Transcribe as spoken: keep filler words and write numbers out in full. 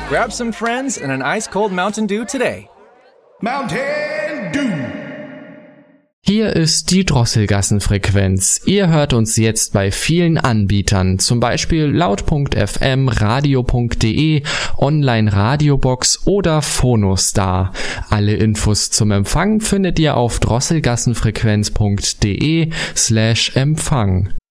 Grab some friends and an ice-cold Mountain Dew today. Mountain Dew. Hier ist die Drosselgassenfrequenz. Ihr hört uns jetzt bei vielen Anbietern, zum Beispiel laut punkt f m, radio punkt de, Online-Radiobox oder Phonostar. Alle Infos zum Empfang findet ihr auf drosselgassenfrequenz punkt de slash Empfang.